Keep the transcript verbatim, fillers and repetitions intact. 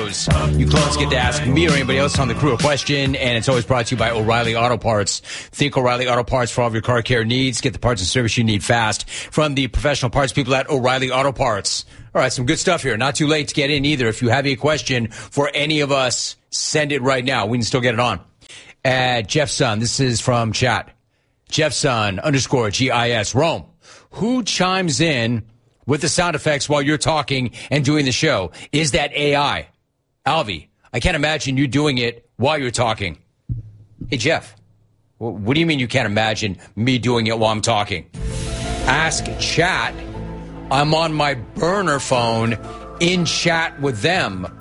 shows. You clones get to ask me or anybody else on the crew a question, and it's always brought to you by O'Reilly Auto Parts. Think O'Reilly Auto Parts for all of your car care needs. Get the parts and service you need fast from the professional parts people at O'Reilly Auto Parts. All right, some good stuff here. Not too late to get in either. If you have a question for any of us, send it right now. We can still get it on. Uh, Jeffson, this is from chat. Jeffson underscore G I S. Rome, who chimes in with the sound effects while you're talking and doing the show? Is that A I? Alvy, I can't imagine you doing it while you're talking. Hey, Jeff, what do you mean you can't imagine me doing it while I'm talking? Ask chat. I'm on my burner phone in chat with them.